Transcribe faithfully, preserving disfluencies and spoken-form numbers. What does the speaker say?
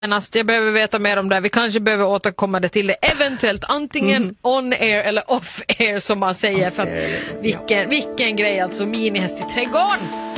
Jag behöver veta mer om det. Vi kanske behöver återkomma det till det. Eventuellt antingen mm. on air eller off air som man säger. För att vilken, vilken grej, alltså minihäst i trädgården.